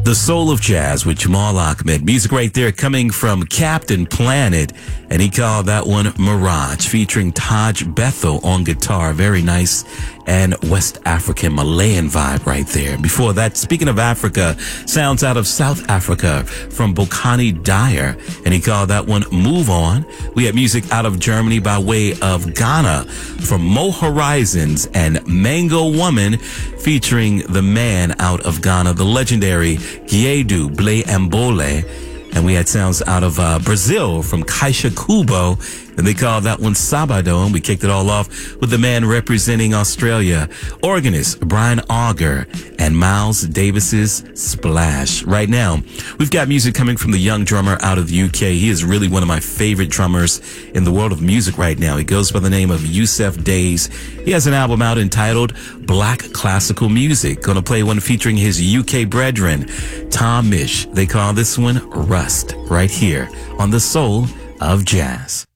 The Soul of Jazz with Jamal Ahmed. Music right there coming from Captain Planet, and he called that one Mirage, featuring Taj Bethel on guitar. Very nice and West African Malayan vibe right there. Before that, speaking of Africa, sounds out of South Africa from Bokani Dyer, and he called that one Move On. We had music out of Germany by way of Ghana from Mo Horizons and Mango Woman, featuring the man out of Ghana, the legendary Giedu Ble Mbole. And we had sounds out of Brazil from Kaisha Kubo, and they called that one Sabado. And we kicked it all off with the man representing Australia, organist Brian Auger and Miles Davis's Splash. Right now, we've got music coming from the young drummer out of the UK. He is really one of my favorite drummers in the world of music right now. He goes by the name of Yusef Days. He has an album out entitled Black Classical Music. Gonna play one featuring his UK brethren, Tom Misch. They call this one Rust, right here on The Soul of Jazz.